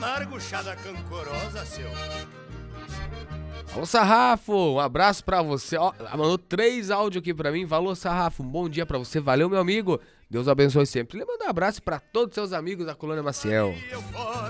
Marguchada cancorosa, seu. Alô, Sarrafo, um abraço pra você. Ó, mandou 3 áudios aqui pra mim. Valeu, Sarrafo, um bom dia pra você. Valeu, meu amigo. Deus abençoe sempre. Ele manda um abraço pra todos os seus amigos da Colônia Maciel.